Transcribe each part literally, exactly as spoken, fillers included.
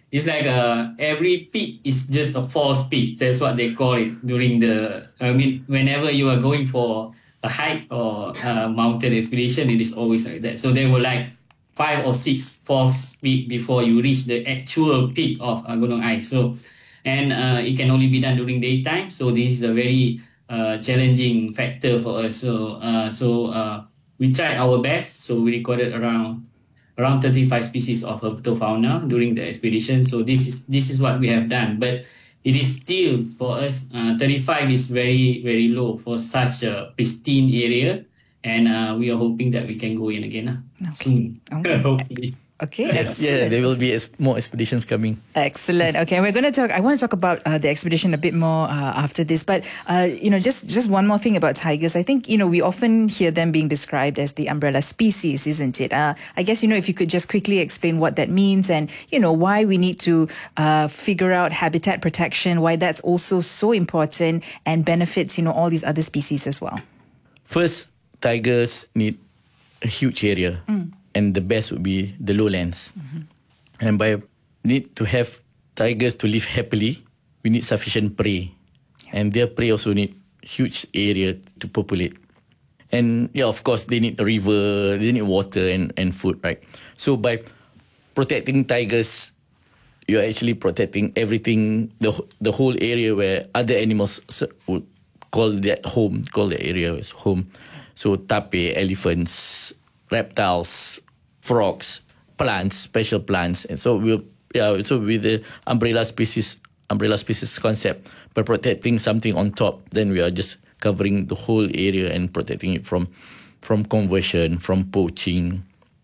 it's like uh, every peak is just a false peak. That's what they call it during the, I mean, whenever you are going for a hike or a mountain expedition, it is always like that. So they were like five or six false peak before you reach the actual peak of uh, Gunung Ais. So, and uh, it can only be done during daytime. So this is a very uh, challenging factor for us. So, uh, so uh, we tried our best. So we recorded around around thirty-five species of herpetofauna during the expedition. So this is this is what we have done. But it is still for us, uh, thirty-five is very very low for such a pristine area, and uh, we are hoping that we can go in again uh, Okay. soon. Okay. Hopefully. Okay. Yes, yeah, there will be ex- more expeditions coming. Excellent. Okay, we're going to talk. I want to talk about uh, the expedition a bit more uh, after this, but uh, you know, just just one more thing about tigers. I think you know we often hear them being described as the umbrella species, isn't it? Uh, I guess you know if you could just quickly explain what that means and you know why we need to uh, figure out habitat protection, why that's also so important and benefits you know all these other species as well. First, tigers need a huge area. Mm. And the best would be the lowlands. Mm-hmm. And by need to have tigers to live happily, we need sufficient prey. Yeah. And their prey also need huge area to populate. And yeah, of course, they need a river, they need water and, and food, right? So by protecting tigers, you're actually protecting everything, the the whole area where other animals would call that home, call the area as home. So tape, elephants, reptiles, frogs, plants, special plants, and so we'll yeah. So with the umbrella species, umbrella species concept, by protecting something on top, then we are just covering the whole area and protecting it from from conversion, from poaching,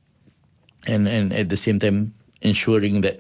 and and at the same time ensuring that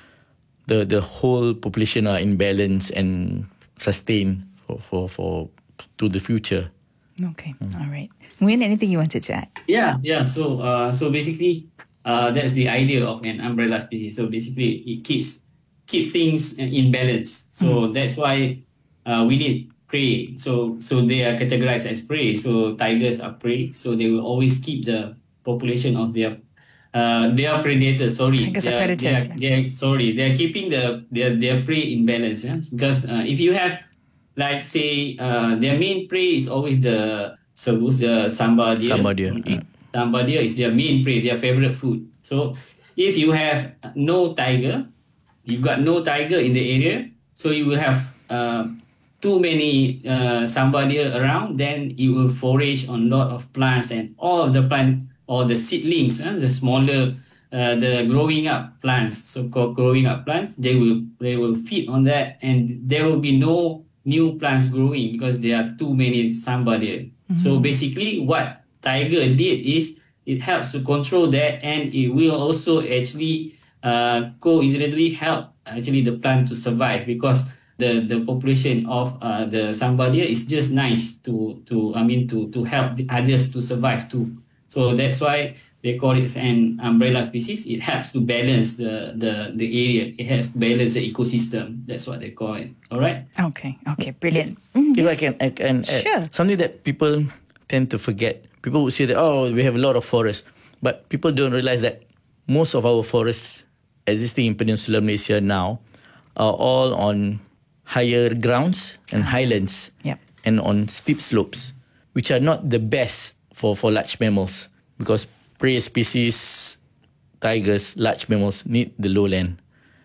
the the whole population are in balance and sustained for for, for to the future. Okay, mm. All right. Nguyen, anything you wanted to add? Yeah, yeah. So, uh, so basically, uh, that's the idea of an umbrella species. So basically, it keeps keep things in balance. So mm. that's why uh, we need prey. So, so they are categorized as prey. So tigers are prey. So they will always keep the population of their uh, their predators. Sorry, tigers they are predators. They are, they are, sorry, they are keeping the their their prey in balance. Yeah, because uh, if you have like say, uh, their main prey is always the servus, the samba deer. Samba deer. Okay. Samba deer is their main prey, their favorite food. So if you have no tiger, you've got no tiger in the area, so you will have uh, too many uh, samba deer around, then it will forage on a lot of plants and all of the plant or the seedlings, uh, the smaller, uh, the growing up plants, so-called growing up plants, they will they will feed on that, and there will be no new plants growing because there are too many samba there. Mm-hmm. So basically what tiger did is it helps to control that, and it will also actually uh, coincidentally help actually the plant to survive, because the, the population of uh, the samba deer is just nice to, to I mean to, to help the others to survive too. So that's why they call it an umbrella species. It helps to balance the, the, the area. It helps to balance the ecosystem. That's what they call it. All right? Okay. Okay. Brilliant. Mm, if yes. I can, I can add Sure. something that people tend to forget. People would say that, oh, we have a lot of forests. But people don't realize that most of our forests existing in Peninsular Malaysia now are all on higher grounds and highlands. Yep. And on steep slopes, which are not the best for, for large mammals, because prey species, tigers, large mammals need the lowland.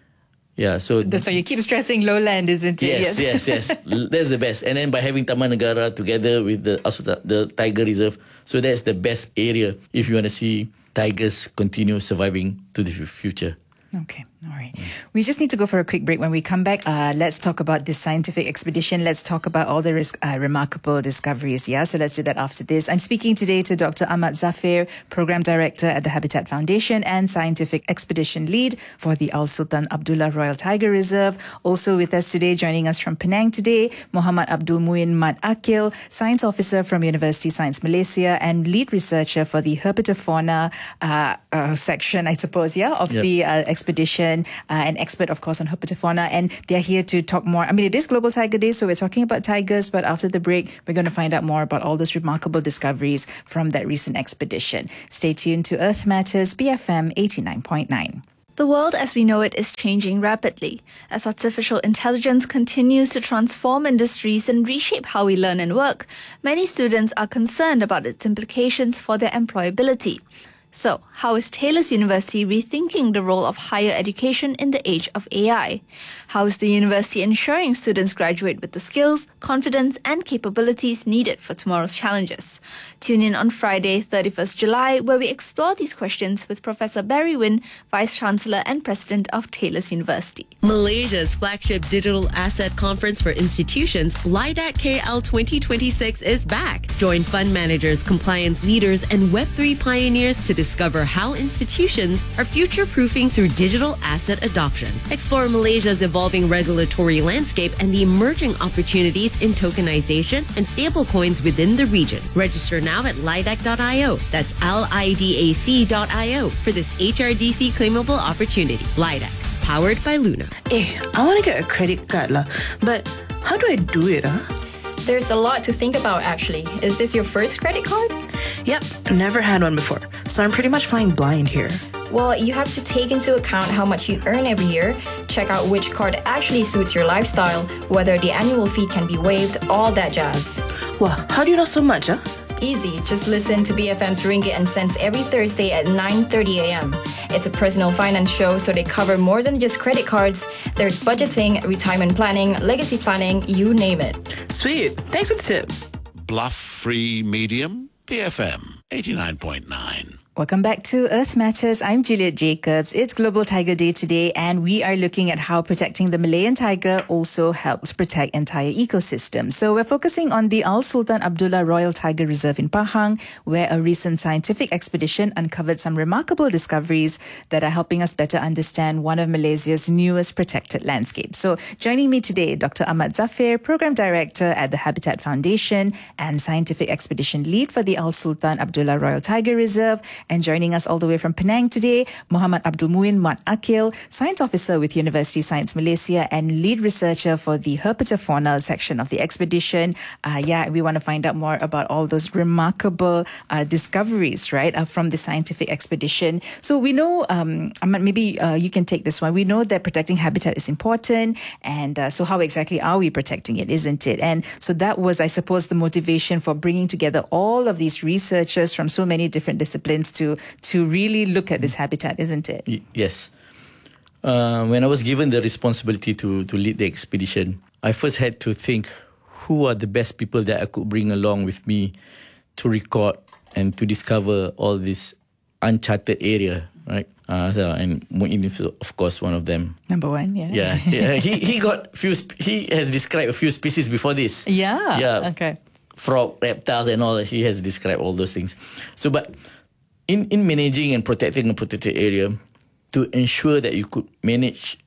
Yeah, so that's why you keep stressing lowland, isn't it? Yes, yes, yes. That's the best. And then by having Taman Negara together with the also the, the tiger reserve, so that's the best area if you want to see tigers continue surviving to the future. Okay, all right. We just need to go for a quick break. When we come back, uh, let's talk about this scientific expedition. Let's talk about all the risk, uh, remarkable discoveries. Yeah, so let's do that after this. I'm speaking today to Doctor Ahmad Zafir, Program Director at the Habitat Foundation and Scientific Expedition Lead for the Al Sultan Abdullah Royal Tiger Reserve. Also with us today, joining us from Penang today, Muhammad Abdul Muin Mat Akil, Science Officer from University Science Malaysia and Lead Researcher for the Herpetofauna uh, uh, section, I suppose, yeah, of yep. the uh, expedition, uh, an expert, of course, on herpetofauna, and they're here to talk more. I mean, it is Global Tiger Day, so we're talking about tigers, but after the break, we're going to find out more about all those remarkable discoveries from that recent expedition. Stay tuned to Earth Matters, B F M eighty-nine point nine. The world as we know it is changing rapidly. As artificial intelligence continues to transform industries and reshape how we learn and work, many students are concerned about its implications for their employability. So, how is Taylor's University rethinking the role of higher education in the age of A I? How is the university ensuring students graduate with the skills, confidence, and capabilities needed for tomorrow's challenges? Tune in on Friday, thirty-first July, where we explore these questions with Professor Barry Wynn, Vice-Chancellor and President of Taylor's University. Malaysia's flagship digital asset conference for institutions, LIDAC K L twenty twenty-six, is back. Join fund managers, compliance leaders, and Web three pioneers to discover how institutions are future-proofing through digital asset adoption. Explore Malaysia's evolving regulatory landscape and the emerging opportunities in tokenization and stablecoins within the region. Register now at lidac dot io. That's L I D A C dot I O for this H R D C claimable opportunity. LIDAC, powered by Luna. Eh, I want to get a credit card lah, but how do I do it? Huh? There's a lot to think about actually. Is this your first credit card? Yep, never had one before, so I'm pretty much flying blind here. Well, you have to take into account how much you earn every year, check out which card actually suits your lifestyle, whether the annual fee can be waived, all that jazz. Wow, how do you know so much, huh? Easy, just listen to B F M's Ringgit and Cents every Thursday at nine thirty a.m. It's a personal finance show, so they cover more than just credit cards. There's budgeting, retirement planning, legacy planning, you name it. Sweet, thanks for the tip. Bluff Free Medium, B F M eighty-nine point nine. Welcome back to Earth Matters. I'm Juliet Jacobs. It's Global Tiger Day today, and we are looking at how protecting the Malayan tiger also helps protect entire ecosystems. So we're focusing on the Al Sultan Abdullah Royal Tiger Reserve in Pahang, where a recent scientific expedition uncovered some remarkable discoveries that are helping us better understand one of Malaysia's newest protected landscapes. So joining me today, Doctor Ahmad Zafir, Program Director at the Habitat Foundation and Scientific Expedition Lead for the Al Sultan Abdullah Royal Tiger Reserve. And joining us all the way from Penang today, Muhammad Abdul Muin Mat Akil, Science Officer with University Science Malaysia and Lead Researcher for the Herpetofauna section of the expedition. Uh, yeah, we want to find out more about all those remarkable uh, discoveries, right, uh, from the scientific expedition. So we know, um, Ahmad, maybe uh, you can take this one. We know that protecting habitat is important. And uh, so how exactly are we protecting it, isn't it? And so that was, I suppose, the motivation for bringing together all of these researchers from so many different disciplines to to really look at this habitat, isn't it? Y- yes. Uh, when I was given the responsibility to, to lead the expedition, I first had to think who are the best people that I could bring along with me to record and to discover all this uncharted area, right? Uh, so, and Muin is, of course, one of them. Number one, yeah. Yeah, yeah. he he got few. Sp- he has described a few species before this. Yeah. Yeah. Okay. Frog, reptiles, and all. He has described all those things. So, but in in managing and protecting a protected area, to ensure that you could manage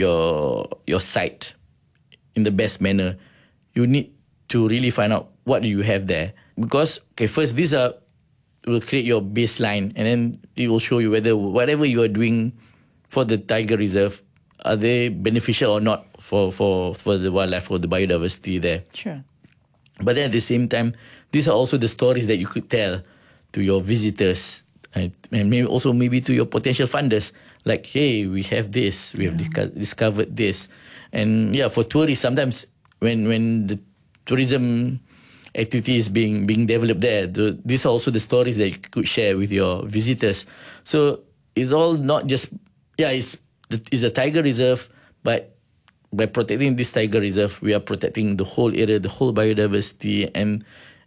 your your site in the best manner, you need to really find out what do you have there. Because okay, first these are will create your baseline, and then it will show you whether whatever you are doing for the tiger reserve, are they beneficial or not for for for the wildlife, for the biodiversity there. Sure. But then at the same time, these are also the stories that you could tell to your visitors, and maybe also maybe to your potential funders. Like, hey, we have this, we have yeah. disco- discovered this. And yeah, for tourists, sometimes when when the tourism activity is being being developed there, the, these are also the stories that you could share with your visitors. So it's all not just, yeah, it's, it's a tiger reserve, but by protecting this tiger reserve, we are protecting the whole area, the whole biodiversity, and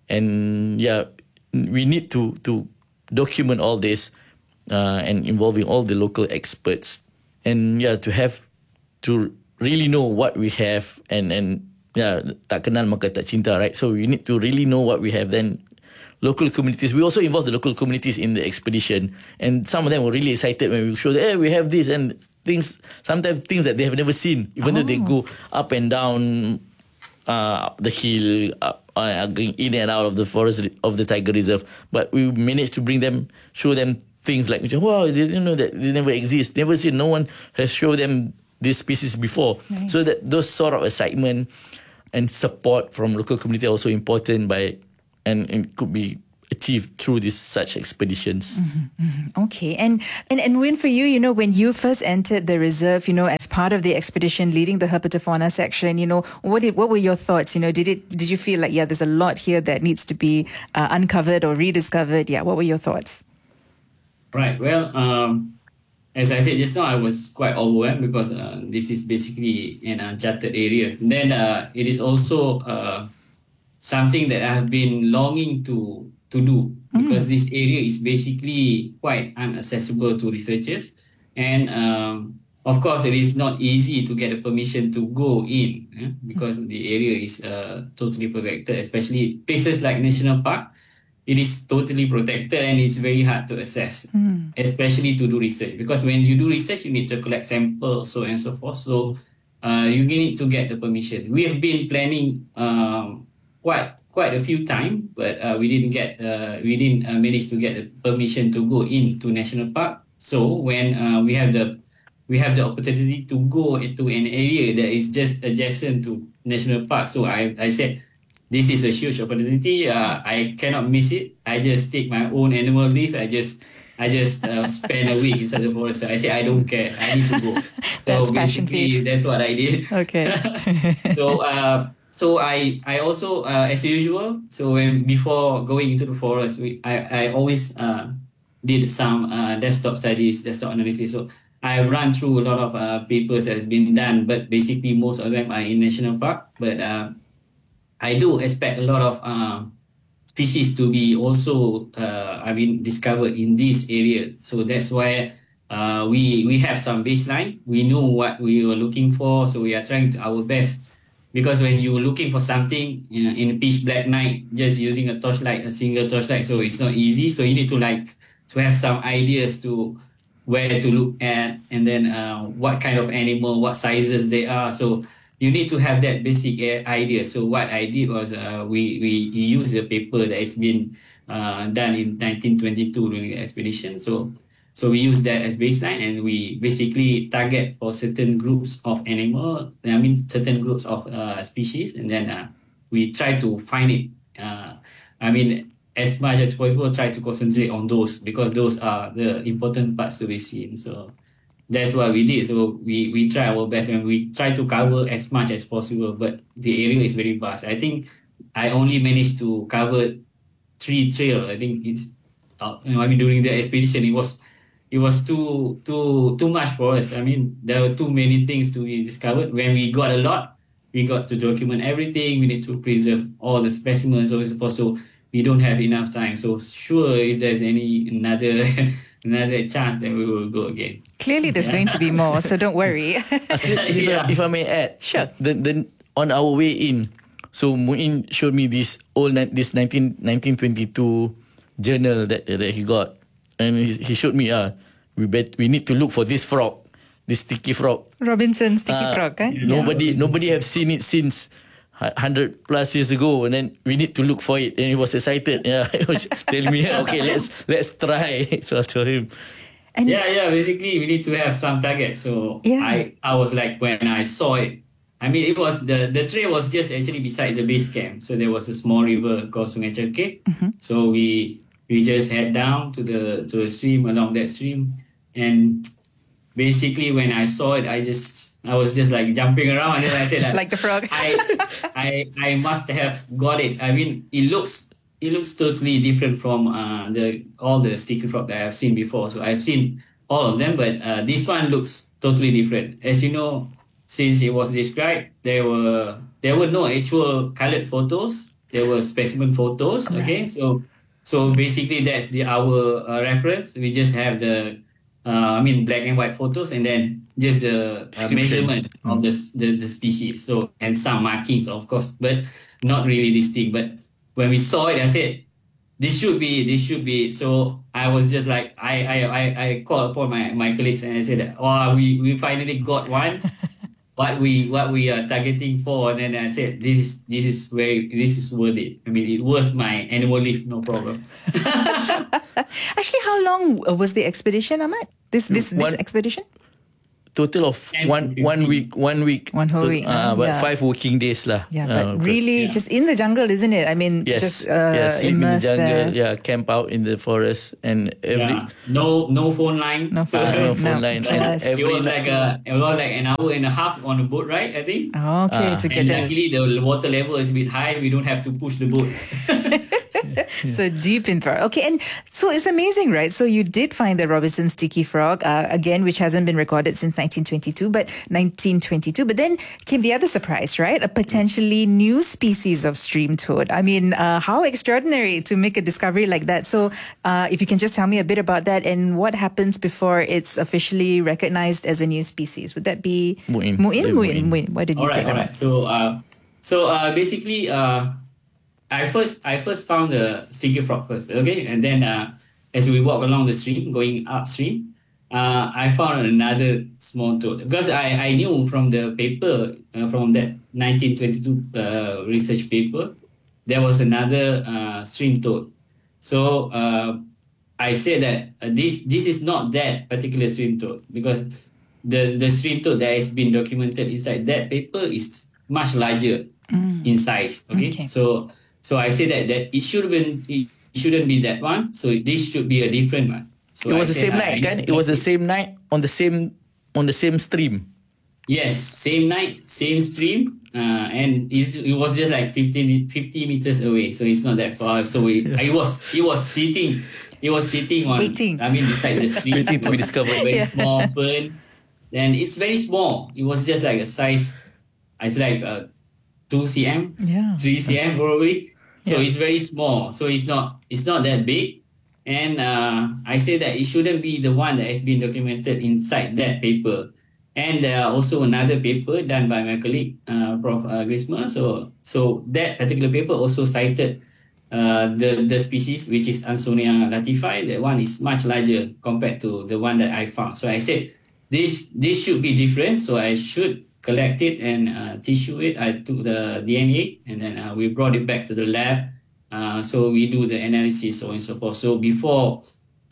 and yeah, we need to to document all this uh, and involving all the local experts, and yeah, to have to really know what we have, and and yeah, tak kenal maka tak cinta, right? So we need to really know what we have. Then local communities, we also involve the local communities in the expedition, and some of them were really excited when we showed, hey, we have this, and things, sometimes things that they have never seen, even oh. though they go up and down uh, the hill, up, uh, going in and out of the forest of the tiger reserve. But we managed to bring them, show them things like, wow, they didn't know that they never exist, never seen, no one has shown them this species before. Nice. So that those sort of excitement and support from local community are also important by, and, and it could be achieved through this such expeditions. Okay, and, and and when for you, you know, when you first entered the reserve, you know, as part of the expedition, leading the herpetofauna section, you know, what did what were your thoughts? You know, did it did you feel like, yeah, there's a lot here that needs to be uh, uncovered or rediscovered? Yeah, what were your thoughts? Right. Well, um, as I said just now, I was quite overwhelmed because uh, this is basically an uncharted area. Then uh, it is also uh, something that I have been longing to to do because this area is basically quite inaccessible to researchers, and um, of course it is not easy to get a permission to go in eh, because the area is uh, totally protected, especially places like National Park. It is totally protected and it's very hard to assess, mm. especially to do research. Because when you do research, you need to collect samples, so and so forth. So uh, you need to get the permission. We have been planning um, quite quite a few times, but uh, we didn't get uh, we didn't uh, manage to get the permission to go into National Park. So when uh, we have the we have the opportunity to go into an area that is just adjacent to National Park, so I I said, this is a huge opportunity. Uh, I cannot miss it. I just take my own animal leave. I just, I just uh, spend a week inside the forest. So I say I don't care. I need to go. That's so passion basically, that's what I did. Okay. so, uh, so I, I also, uh, as usual. So when before going into the forest, we, I, I always uh, did some uh, desktop studies, desktop analysis. So I've run through a lot of uh, papers that has been done, but basically most of them are in National Park. But uh, I do expect a lot of uh, species to be also, uh, I mean, discovered in this area. So that's why uh, we we have some baseline. We know what we were looking for, so we are trying to our best. Because when you're looking for something you know, in a pitch black night, just using a torchlight, a single torchlight, so it's not easy. So you need to like to have some ideas to where to look at, and then uh, what kind of animal, what sizes they are. So you need to have that basic idea. So what I did was uh, we, we used a paper that has been uh, done in nineteen twenty-two during the expedition. So so we use that as baseline, and we basically target for certain groups of animal, I mean certain groups of uh, species, and then uh, we try to find it. Uh, I mean, as much as possible, try to concentrate on those because those are the important parts to be seen. So that's what we did. So we, we try our best and we try to cover as much as possible, but the area is very vast. I think I only managed to cover three trails. I think it's, uh, you know, I mean, during the expedition, it was it was too too too much for us. I mean, there were too many things to be discovered. When we got a lot, we got to document everything. We need to preserve all the specimens, so forth. So we don't have enough time. So sure, if there's any another. Another chance, then we will go again. Clearly, there's going to be more, so don't worry. Still, if, Yeah. I, if I may add, Sure. Then, then on our way in, so Muin showed me this old ni- this nineteen, nineteen twenty-two journal that that he got, and he, he showed me ah, uh, we bet we need to look for this frog, this sticky frog. Robinson sticky Ah, frog, kan? Nobody nobody have seen it since one hundred plus years ago, and then we need to look for it, and he was excited. Yeah, he was telling me, okay, let's let's try. So I told him, And Yeah, yeah. Basically, we need to have some target. So Yeah. I, I was like, when I saw it, I mean, it was the the trail was just actually beside the base camp. So there was a small river called Sungai Cerkek. So we we just head down to the to the stream along that stream, and basically when I saw it, I just I was just like jumping around, and then I said Like the frog. I I I must have got it. I mean, it looks it looks totally different from uh, the all the sticky frog that I've seen before. So I've seen all of them, but uh, this one looks totally different. As you know, since it was described, there were there were no actual colored photos. There were specimen photos. Okay, so so basically that's the our uh, reference. We just have the uh, I mean black and white photos, and then just the uh, Description. measurement of the, the the species. So and some markings, of course, but not really distinct. But when we saw it, I said, this should be, this should be. So I was just like, I, I, I, I called upon my, my colleagues and I said, oh, we, we finally got one. what we, what we are targeting for. And then I said, this is, this is very, this is worth it. I mean, it's worth my annual leave, no problem. Actually, how long uh, was the expedition, Ahmad? This this this One- expedition? total of ten one to one fifteen. week, one week, One whole to- week, uh, huh? but Yeah. five working days lah. Yeah, Uh, but really yeah. just in the jungle, isn't it? I mean, yes, just uh, yeah, sleep in the immersed jungle, there. yeah, camp out in the forest, and every Yeah. No, no phone line. No So, phone uh, no phone No, line, just- and it every was like a, it was like an hour and a half on a boat ride, I think. Oh, okay, Ah. to And get there. luckily the water level is a bit high. We don't have to push the boat. So deep in frog. Okay, and so it's amazing, right? So you did find the Robinson's Sticky Frog, uh, again, which hasn't been recorded since nineteen twenty-two, but nineteen twenty-two. But then came the other surprise, right? A potentially new species of stream toad. I mean, uh, how extraordinary to make a discovery like that. So uh, if you can just tell me a bit about that and what happens before it's officially recognized as a new species. Would that be Muin. Muin? Eh, Muin. Muin. Muin. Why did you All right, take all that? right. So, uh, so uh, basically, uh, I first I first found the sticky frog first, okay, and then uh, as we walk along the stream, going upstream, uh, I found another small toad because I, I knew from the paper uh, from that nineteen twenty-two uh, research paper there was another uh, stream toad. So uh, I said that uh, this this is not that particular stream toad because the the stream toad that has been documented inside that paper is much larger in size. Okay, Okay. so so I say that that it should been it shouldn't be that one. So this should be a different one. So it I was the said same I- night, I kan? need It was to the collect same night on the same on the same stream. Yes, same night, same stream, uh, and it's, it was just like fifty, fifty meters away, so it's not that far. So we, I was, it was sitting, it was sitting on, waiting. I mean, beside the stream, Waiting to be It was discovered. a Very Yeah. small fern, and it's very small. It was just like a size, it's like uh, two centimeters, Yeah. three centimeters probably. So Yeah. it's very small. So it's not, it's not that big. And uh, I say that it shouldn't be the one that has been documented inside that paper. And there are also another paper done by my colleague, uh, Professor Uh, Grisma. So, so that particular paper also cited uh, the the species, which is Ansonia latifi. That one is much larger compared to the one that I found. So I said this this should be different. So I should collect it and uh, tissue it. I took the D N A and then uh, we brought it back to the lab. Uh, so we do the analysis, so on and so forth. So before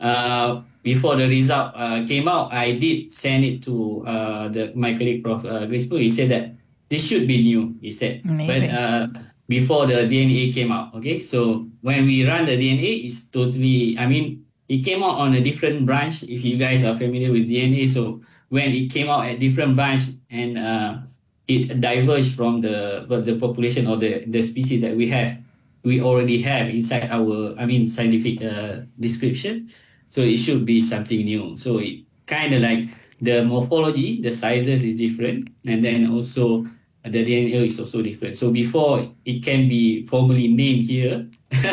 uh, before the result uh, came out, I did send it to uh, the my colleague, Professor Uh, Grispo. He said that this should be new. He said, Amazing. but uh, before the D N A came out, okay. So when we run the D N A, it's totally. I mean, it came out on a different branch. If you guys are familiar with D N A, so when it came out at different branch and uh, it diverged from the the population or the the species that we have, we already have inside our, I mean, scientific uh, description. So it should be something new. So it kind of like the morphology, the sizes is different, and then also the D N A is also different. So before it can be formally named here,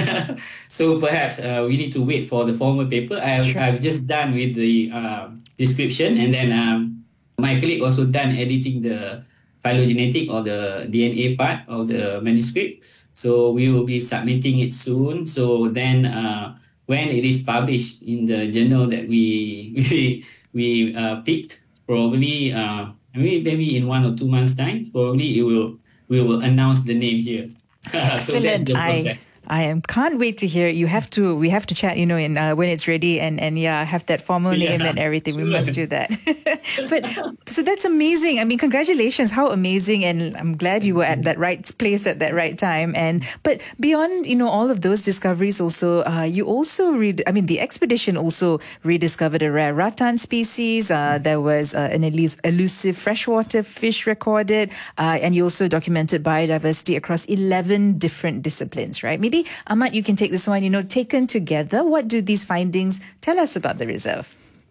so perhaps uh, we need to wait for the formal paper. I've, Sure. I've just done with the uh, description, and then um, my colleague also done editing the phylogenetic or the D N A part of the manuscript. So we will be submitting it soon. So then uh, when it is published in the journal that we we, we uh, picked, probably uh, I mean, maybe in one or two months' time, probably it will we will announce the name here. So that's Excellent. the I process. I am can't wait to hear. You have to. We have to chat. You know, in uh, when it's ready, and and yeah, have that formal name Yeah, and everything. We sure. must do that. But so that's amazing. I mean, congratulations! How amazing! And I'm glad you were at that right place at that right time. And but beyond, you know, all of those discoveries, also uh, you also read. I mean, the expedition also rediscovered a rare rattan species. Uh, there was uh, an elus- elusive freshwater fish recorded, uh, and you also documented biodiversity across eleven different disciplines. Right? Maybe Ahmad, you can take this one. You know, taken together, what do these findings tell us about the reserve?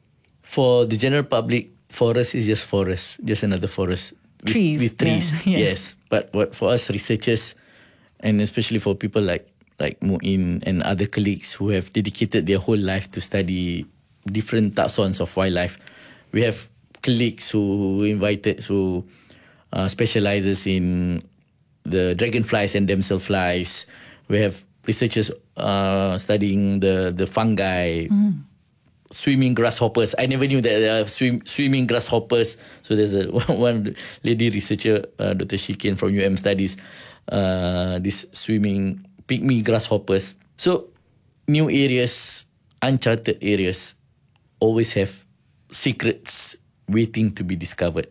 For the general public, forest is just forest, just another forest. With, Trees, With trees, yeah, yeah. yes. But what for us researchers, and especially for people like like Muin and other colleagues who have dedicated their whole life to study different taxons of wildlife, we have colleagues who invited, who uh, specializes in the dragonflies and damselflies. We have researchers uh, studying the, the fungi, mm. swimming grasshoppers. I never knew that there are swim, swimming grasshoppers. So there's a one lady researcher, uh, Doctor Shikin from U M Studies, uh, this swimming pygmy grasshoppers. So new areas, uncharted areas, always have secrets waiting to be discovered.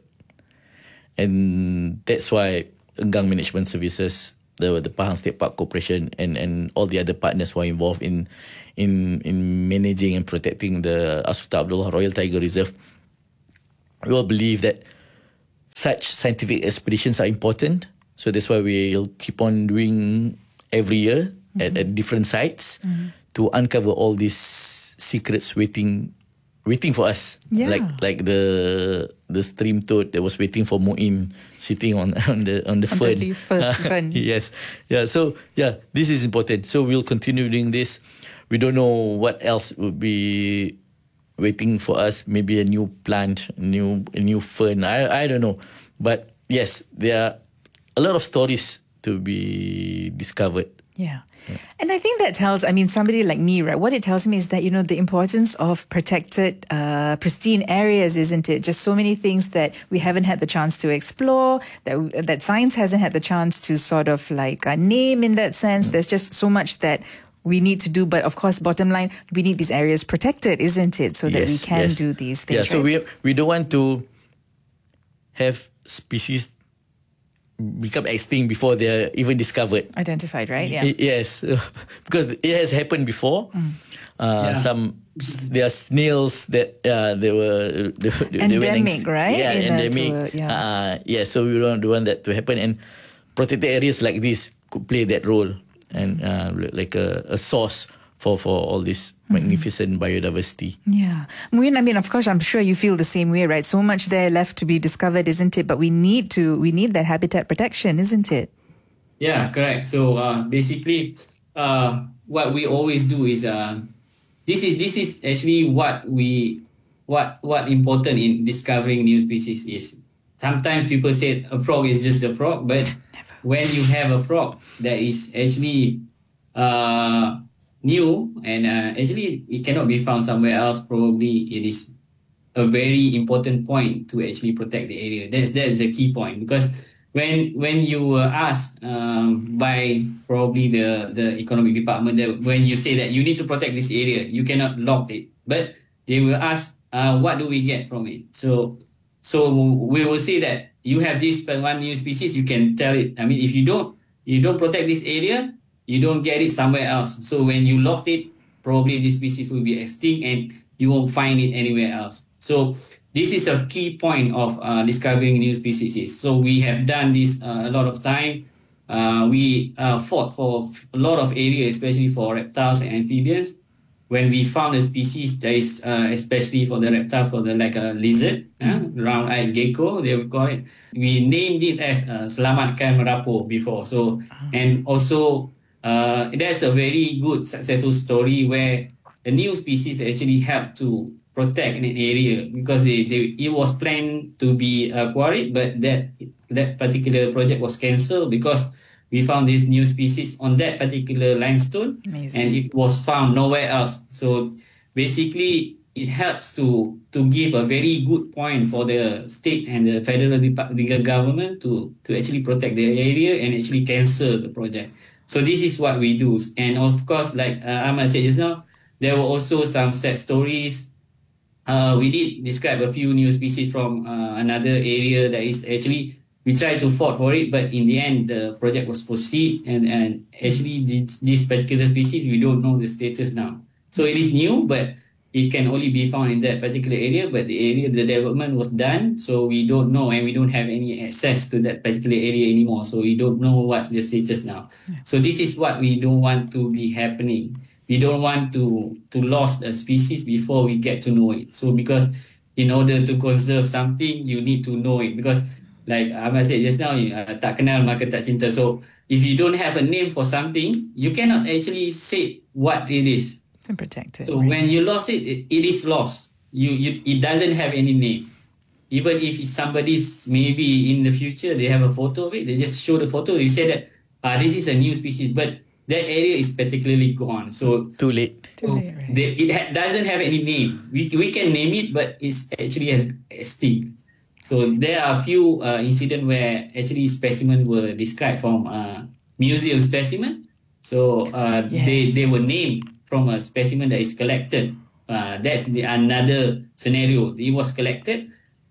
And that's why Enggang Management Services, the the Pahang State Park Corporation, and, and all the other partners who are involved in in in managing and protecting the As Sultan Abdullah Royal Tiger Reserve, we all believe that such scientific expeditions are important. So that's why we'll keep on doing every year mm-hmm. at, at different sites mm-hmm. to uncover all these secrets waiting waiting for us. Yeah. Like like the the stream toad that was waiting for Muin sitting on, on the on the on fern. The fern. Yes. Yeah. So yeah, this is important. So we'll continue doing this. We don't know what else would be waiting for us. Maybe a new plant, new a new fern. I I don't know. But yes, there are a lot of stories to be discovered. Yeah. yeah. And I think that tells, I mean, somebody like me, right? What it tells me is that, you know, the importance of protected, uh, pristine areas, isn't it? Just so many things that we haven't had the chance to explore, that that science hasn't had the chance to sort of like uh, name in that sense. Mm. There's just so much that we need to do. But of course, bottom line, we need these areas protected, isn't it? So that yes, we can yes. do these things. Yeah, so right? we we don't want to have species become extinct before they're even discovered. Identified, right? Yeah. I- yes, because it has happened before. Mm. Uh, yeah. Some there are snails that uh, they were they, they endemic, were right? Yeah, In endemic. To, uh, yeah. Uh, yeah, so we don't want that to happen, and protected areas like this could play that role and uh, like a, a source for for all this magnificent mm-hmm. biodiversity. Yeah. Muin, I mean, of course, I'm sure you feel the same way, right? So much there left to be discovered, isn't it? But we need to, we need that habitat protection, isn't it? Yeah, correct. So uh, basically, uh, what we always do is, uh, this is this is actually what we, what what important in discovering new species is. Sometimes people say a frog is just a frog, but Never. When you have a frog that is actually uh, new and uh, actually it cannot be found somewhere else, probably it is a very important point to actually protect the area. That's that's the key point, because when when you were asked um, by probably the, the economic department that when you say that you need to protect this area, you cannot lock it, but they will ask uh, what do we get from it. So so we will say that you have this one new species, you can tell it. I mean, if you don't you don't protect this area, you don't get it somewhere else. So when you locked it, probably this species will be extinct and you won't find it anywhere else. So this is a key point of uh, discovering new species. So we have done this uh, a lot of time. Uh, we uh, fought for a lot of areas, especially for reptiles and amphibians. When we found a species that is, uh, especially for the reptile, for the like a lizard, uh, round-eyed gecko, they would call it. We named it as uh, Selamatkan Merapu before. So, and also uh, that's a very good successful story where a new species actually helped to protect an area, because they, they, it was planned to be aquarium, but that that particular project was cancelled because we found this new species on that particular limestone. Amazing. And it was found nowhere else. So basically, it helps to to give a very good point for the state and the federal government to, to actually protect the area and actually cancel the project. So this is what we do. And of course, like uh, Ahmad said just now, there were also some sad stories. Uh, we did describe a few new species from uh, another area that is actually, we tried to fought for it, but in the end, the project was proceed. And, and actually, this, this particular species, we don't know the status now. So it is new, but it can only be found in that particular area. But the area, the development was done, so we don't know, and we don't have any access to that particular area anymore. So we don't know what's the status now. Yeah. So this is what we don't want to be happening. We don't want to to lose a species before we get to know it. So because in order to conserve something, you need to know it. Because like Ahmad said just now, uh, tak kenal maka tak cinta. So if you don't have a name for something, you cannot actually say what it is. And protect it. So right? When you lost it, it, it is lost. You, you it doesn't have any name. Even if somebody's maybe in the future, they have a photo of it, they just show the photo, you say that ah, this is a new species, but that area is particularly gone. So too late. Too late, right? They, it ha- doesn't have any name. We we can name it, but it's actually extinct. So there are a few uh, incidents where actually specimens were described from uh, museum specimen. So uh, yes. they they were named from a specimen that is collected. Uh, that's the another scenario. It was collected,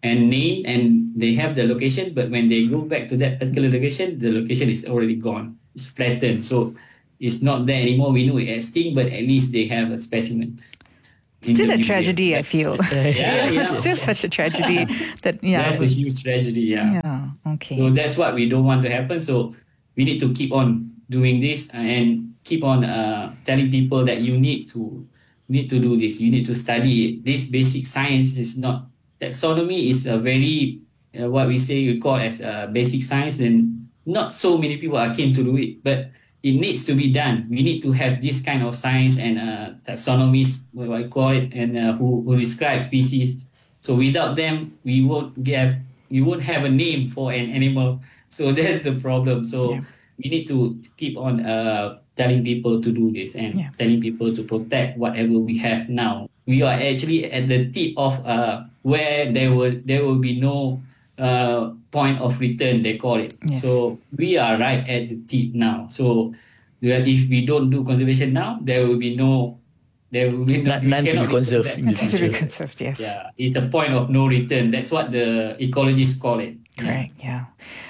and name, and they have the location, but when they go back to that particular location, the location is already gone. It's flattened. So it's not there anymore. We know it extinct, but at least they have a specimen. Still a tragedy, I feel. Yeah, yeah. Still such a tragedy. that yeah. That's a huge tragedy, yeah. Yeah, okay. So that's what we don't want to happen. So we need to keep on doing this and keep on uh, telling people that you need to need to do this. You need to study it. This basic science is not, taxonomy is a very, uh, what we say, we call as uh, basic science, and not so many people are keen to do it, but it needs to be done. We need to have this kind of science and uh, taxonomists, what I call it, and uh, who, who describe species. So without them, we won't get, we won't have a name for an animal. So that's the problem. So yeah. we need to keep on uh, telling people to do this and yeah. telling people to protect whatever we have now. We are actually at the tip of uh, where there will there will be no uh, point of return, they call it. Yes. So we are right at the tip now. So if we don't do conservation now, there will be no, there will be no, none to be conserved in the future. To be conserved, yes. Yeah, it's a point of no return. That's what the ecologists call it. Correct. Yeah. yeah.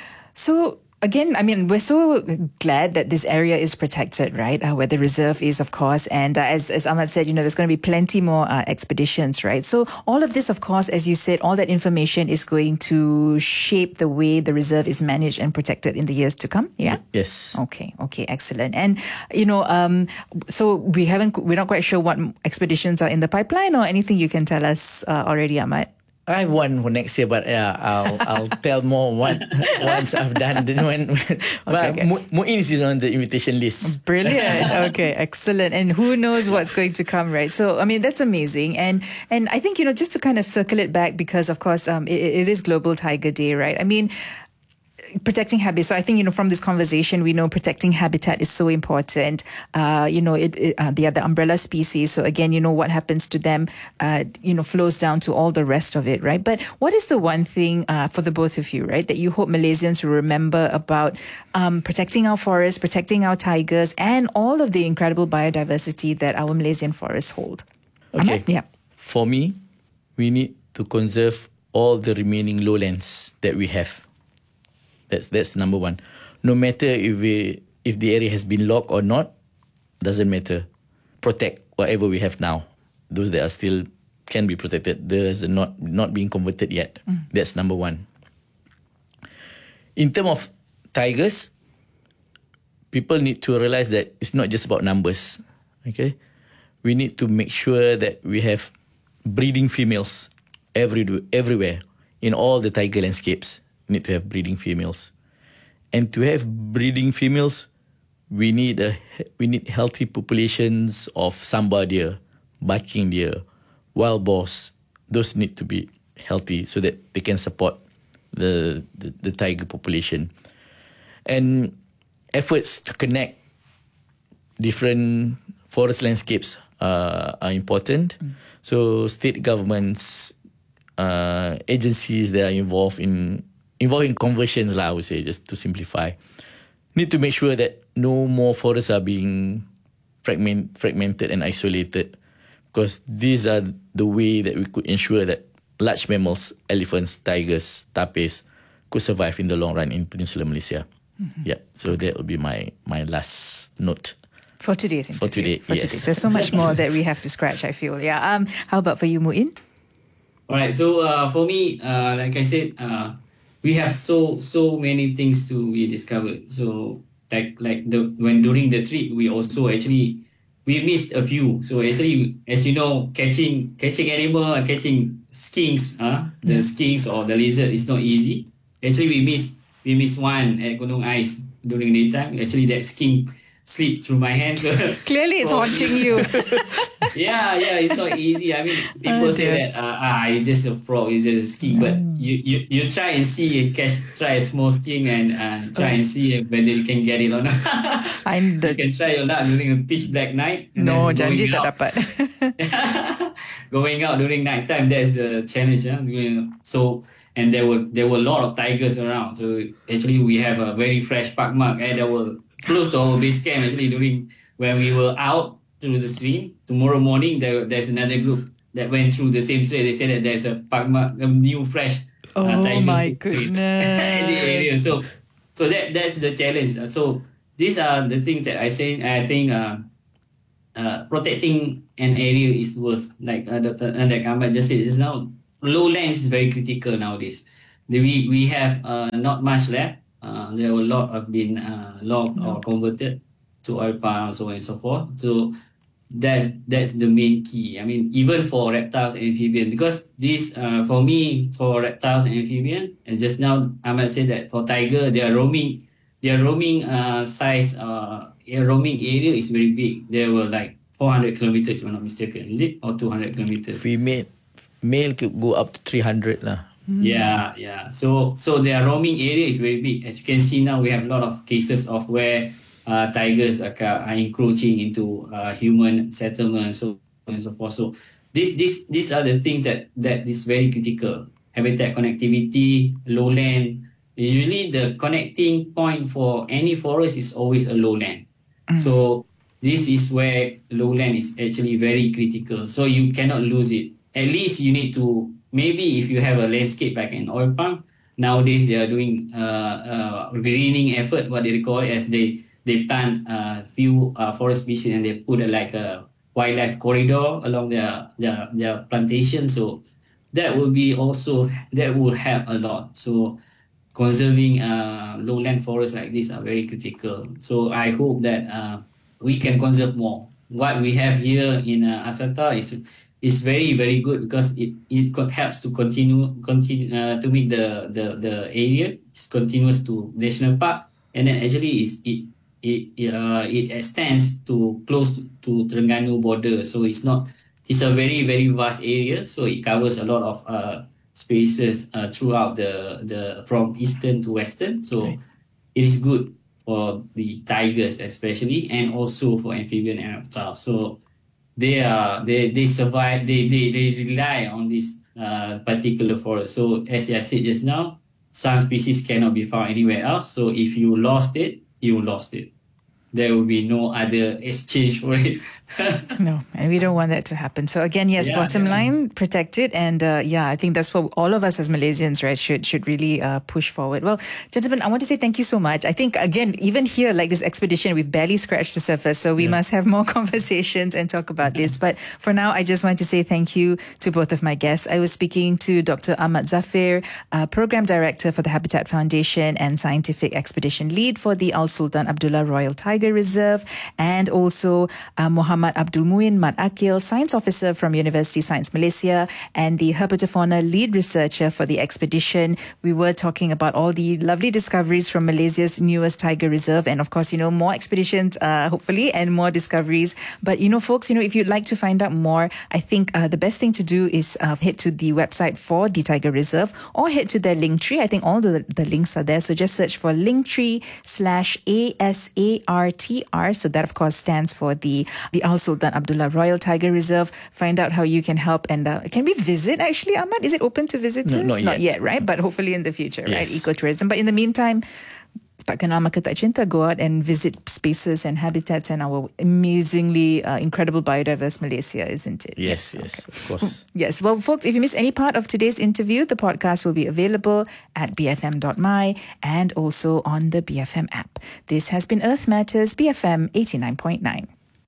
So. Again, I mean, we're so glad that this area is protected, right? Uh, where the reserve is, of course. And uh, as, as Ahmad said, you know, there's going to be plenty more uh, expeditions, right? So all of this, of course, as you said, all that information is going to shape the way the reserve is managed and protected in the years to come. Yeah? Yes. Okay. Okay. Excellent. And, you know, um, so we haven't, we're not quite sure what expeditions are in the pipeline or anything you can tell us uh, already, Ahmad. I have one for next year, but yeah, I'll I'll tell more what once I've done. Then when, okay, but okay. Mu'in is on the invitation list. Brilliant. Okay, excellent. And who knows what's going to come, right? So I mean, that's amazing. And and I think, you know, just to kind of circle it back, because of course, um, it, it is Global Tiger Day, right? I mean, protecting habitat. So I think, you know, from this conversation, we know protecting habitat is so important. Uh, you know, it, it, uh, they are the umbrella species. So again, you know, what happens to them, uh, you know, flows down to all the rest of it, right? But what is the one thing uh, for the both of you, right, that you hope Malaysians will remember about um, protecting our forests, protecting our tigers, and all of the incredible biodiversity that our Malaysian forests hold? Okay. Yeah. For me, we need to conserve all the remaining lowlands that we have. That's that's number one. No matter if we if the area has been logged or not, doesn't matter. Protect whatever we have now. Those that are still can be protected. Those are not not being converted yet. Mm. That's number one. In terms of tigers, people need to realize that it's not just about numbers. Okay, we need to make sure that we have breeding females every everywhere in all the tiger landscapes. Need to have breeding females, and to have breeding females, we need a we need healthy populations of sambar deer, barking deer, wild boars. Those need to be healthy so that they can support the the, the tiger population. And efforts to connect different forest landscapes uh, are important. Mm. So state governments, uh, agencies that are involved in Involving conversions, lah, I would say, just to simplify, need to make sure that no more forests are being fragment, fragmented and isolated, because these are the way that we could ensure that large mammals, elephants, tigers, tapis, could survive in the long run in Peninsular Malaysia. Mm-hmm. Yeah, so that will be my my last note. For today's interview. For today, for yes. Today. There's so much more that we have to scratch, I feel. Yeah. Um. How about for you, Mu'in? All right. So uh, for me, uh, like I said, uh, we have so so many things to be discovered. So like like the when during the trip, we also actually we missed a few. So actually, as you know, catching catching animal and catching skinks, uh, the skinks or the lizard is not easy. Actually, we missed we missed one at Gunung Ais during daytime. Actually, that skink slipped through my hand. Clearly, it's haunting you. yeah, yeah, it's not easy. I mean, people oh, say that uh, ah, it's just a frog, it's just a skink. But mm. you, you, you try and see and catch, try a small skink and uh, try oh. and see whether you can get it or not. I'm the... You can try your luck during a pitch black night. No, janji tak dapat. Going out during night time, that's the challenge. Yeah? So, and there were there were a lot of tigers around. So actually, we have a very fresh park mark. And there were close to our base camp actually during when we were out through the stream. Tomorrow morning there, there's another group that went through the same trade. They said that there's a Pagma, a new fresh uh, Oh tiger my food in goodness. the area. So, so that that's the challenge. Uh, So these are the things that I say. I think uh, uh, protecting an area is worth, like uh, Doctor Uh, like Ahmad just said just now. Lowlands is very critical nowadays. The- We we have uh, not much left. Uh, there were a lot have been uh, logged or converted to oil palm, so on and so forth. So that's that's the main key. I mean, even for reptiles and amphibians, because this uh, for me, for reptiles and amphibians, and just now I might say that for tiger, their roaming, their roaming uh, size, uh, their roaming area is very big. There were like four hundred kilometers, if I'm not mistaken, is it, or two hundred kilometers? Female, male could go up to three hundred lah. Yeah, yeah. So so their roaming area is very big. As you can see now, we have a lot of cases of where uh, tigers are, ca- are encroaching into uh, human settlements, so on and so forth. So this this these are the things that that is very critical. Habitat connectivity, lowland. Usually the connecting point for any forest is always a lowland. So this is where lowland is actually very critical. So you cannot lose it. At least you need to, maybe if you have a landscape like an oil palm, nowadays they are doing uh, uh, greening effort, what they call it, as they, they plant a uh, few uh, forest species and they put a, like a wildlife corridor along their, their, their plantation. So that will be also, that will help a lot. So conserving uh, lowland forests like this are very critical. So I hope that uh, we can conserve more. What we have here in uh, Asata is is very very good because it it co- helps to continue continue uh, to make the, the the area is continuous to national park, and then actually is it it uh, it extends to close to, to Terengganu border. So it's not it's a very very vast area. So it covers a lot of uh, spaces uh, throughout the the from eastern to western. So it is good for the tigers especially, and also for amphibian and reptiles. So they are they they survive they they, they rely on this uh, particular forest. So as I said just now, some species cannot be found anywhere else. So if you lost it, you lost it. There will be no other exchange for it. No, and we don't want that to happen. So again, yes, Yeah, bottom yeah. line, protect it. And uh, yeah, I think that's what all of us as Malaysians, right, should should really uh, push forward. Well, gentlemen, I want to say thank you so much. I think, again, even here, like this expedition, we've barely scratched the surface. So we must have more conversations and talk about this. But for now, I just want to say thank you to both of my guests. I was speaking to Doctor Ahmad Zafir, uh, Program Director for the Habitat Foundation and Scientific Expedition Lead for the Al Sultan Abdullah Royal Tiger Reserve, and also uh, Muhammad Abdul Muin Mat Akil, Science Officer from University Science Malaysia and the Herpetofauna Lead Researcher for the expedition. We were talking about all the lovely discoveries from Malaysia's newest tiger reserve, and of course, you know, more expeditions, uh, hopefully, and more discoveries. But, you know, folks, you know, if you'd like to find out more, I think uh, the best thing to do is uh, head to the website for the Tiger Reserve or head to their Linktree. I think all the, the links are there. So just search for Linktree slash A S A R T R. So that, of course, stands for the, the Al Sultan Abdullah Royal Tiger Reserve. Find out how you can help. And uh, can we visit, actually, Ahmad? Is it open to visitors? No, not yet. Not yet, right? But hopefully in the future, right? Yes. Ecotourism. But in the meantime, tak kenal maka tak cinta, go out and visit spaces and habitats and our amazingly uh, incredible biodiverse Malaysia, isn't it? Yes, yes, of course. Yes. Well, folks, if you miss any part of today's interview, the podcast will be available at b f m dot m y and also on the B F M app. This has been Earth Matters, B F M eighty-nine point nine.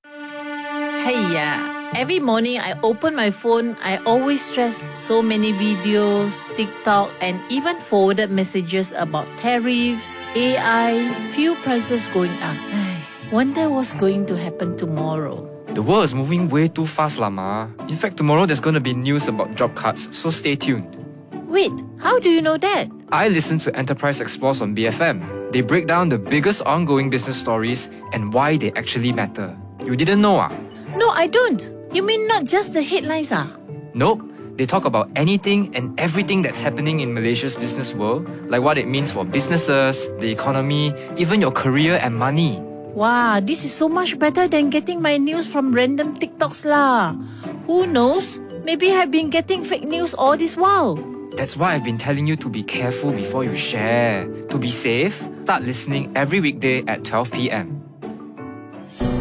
Hey, yeah. Every morning I open my phone, I always stress so many videos, TikTok, and even forwarded messages about tariffs, A I, fuel prices going up. Wonder what's going to happen tomorrow. The world is moving way too fast, Lama. In fact, tomorrow there's going to be news about job cuts, so stay tuned. Wait, how do you know that? I listen to Enterprise Explores on B F M. They break down the biggest ongoing business stories and why they actually matter. You didn't know, ah? No, I don't. You mean not just the headlines, ah? Nope. They talk about anything and everything that's happening in Malaysia's business world, like what it means for businesses, the economy, even your career and money. Wow, this is so much better than getting my news from random TikToks lah. Who knows? Maybe I've been getting fake news all this while. That's why I've been telling you to be careful before you share. To be safe, start listening every weekday at twelve p.m.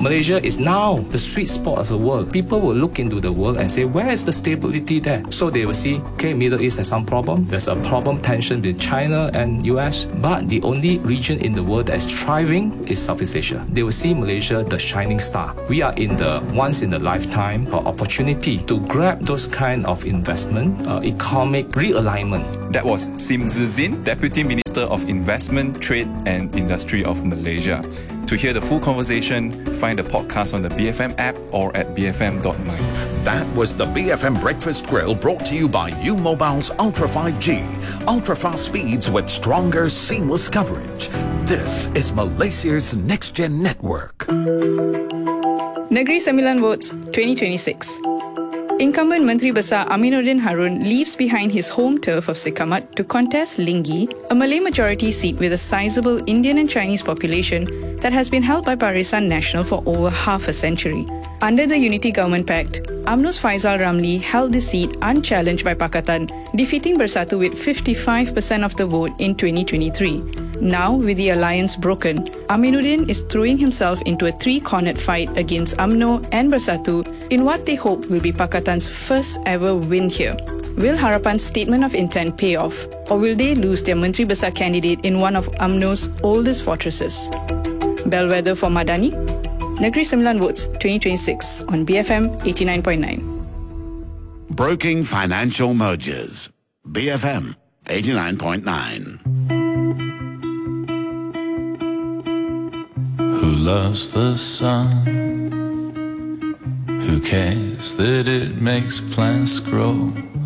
Malaysia is now the sweet spot of the world. People will look into the world and say, where is the stability there? So they will see, okay, Middle East has some problem. There's a problem tension with China and U S, but the only region in the world that's thriving is Southeast Asia. They will see Malaysia the shining star. We are in the once in a lifetime opportunity to grab those kind of investment, uh, economic realignment. That was Sim Zizin, Deputy Minister of Investment, Trade and Industry of Malaysia. To hear the full conversation, find the podcast on the B F M app or at b f m dot my. That was the B F M Breakfast Grill, brought to you by U Mobile's Ultra five G. Ultra fast speeds with stronger, seamless coverage. This is Malaysia's next-gen network. Negeri Sembilan Votes twenty twenty-six. Incumbent Menteri Besar Aminuddin Harun leaves behind his home turf of Sikamat to contest Linggi, a Malay majority seat with a sizable Indian and Chinese population that has been held by Barisan Nasional for over half a century. Under the Unity Government Pact, U M N O's Faizal Ramli held the seat unchallenged by Pakatan, defeating Bersatu with fifty-five percent of the vote in twenty twenty-three. Now, with the alliance broken, Aminuddin is throwing himself into a three-cornered fight against U M N O and Bersatu in what they hope will be Pakatan's first ever win here. Will Harapan's statement of intent pay off, or will they lose their Menteri Besar candidate in one of U M N O's oldest fortresses? Bellwether for Madani, Negeri Sembilan Votes twenty twenty-six on B F M eighty-nine point nine. Broking financial mergers. B F M eighty-nine point nine. Who loves the sun? Who cares that it makes plants grow?